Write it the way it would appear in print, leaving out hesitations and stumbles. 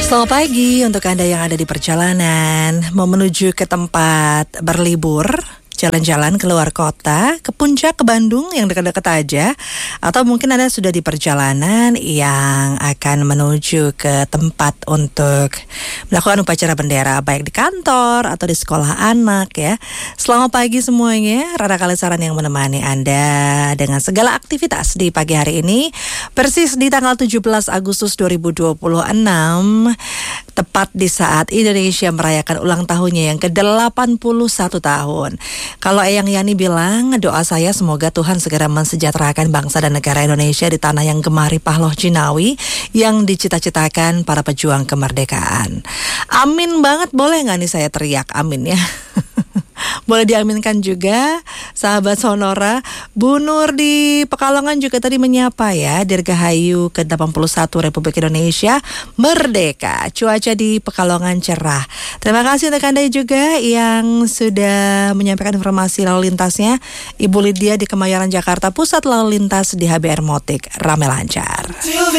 Selamat pagi untuk Anda yang ada di perjalanan, mau menuju ke tempat berlibur, jalan-jalan keluar kota, ke puncak, ke Bandung yang dekat-dekat aja. Atau mungkin Anda sudah di perjalanan yang akan menuju ke tempat untuk melakukan upacara bendera, baik di kantor atau di sekolah anak ya. Selamat pagi semuanya, Rara Kalisaran yang menemani Anda dengan segala aktivitas di pagi hari ini. Persis di tanggal 17 Agustus 2026, tepat di saat Indonesia merayakan ulang tahunnya yang ke-81 tahun. Kalau Eyang Yani bilang, doa saya semoga Tuhan segera mensejahterakan bangsa dan negara Indonesia di tanah yang gemari Pahloh Jinawi yang dicita-citakan para pejuang kemerdekaan. Amin banget, boleh nggak nih saya teriak amin ya? Boleh diaminkan juga sahabat Sonora. Bu Nur di Pekalongan juga tadi menyapa ya, Dirgahayu ke-81 Republik Indonesia Merdeka. Cuaca di Pekalongan cerah. Terima kasih untuk Anda juga yang sudah menyampaikan informasi lalu lintasnya. Ibu Lydia di Kemayoran Jakarta Pusat, lalu lintas di HBR Motik ramai lancar.